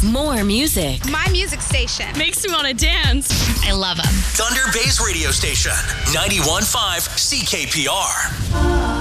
More music. My music station. Makes me want to dance. I love them. Thunder Bay's radio station, 91.5 CKPR.